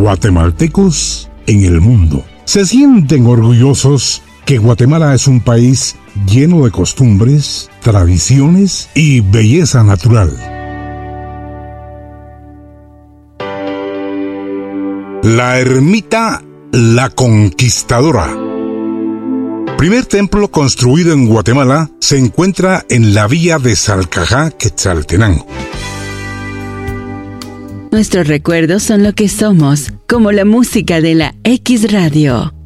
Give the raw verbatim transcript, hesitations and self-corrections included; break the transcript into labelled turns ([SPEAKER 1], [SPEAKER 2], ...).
[SPEAKER 1] guatemaltecos en el mundo. Se sienten orgullosos que Guatemala es un país lleno de costumbres, tradiciones y belleza natural. La ermita La Conquistadora. Primer templo construido en Guatemala, se encuentra en la villa de Salcajá, Quetzaltenango.
[SPEAKER 2] Nuestros recuerdos son lo que somos, como la música de la X Radio.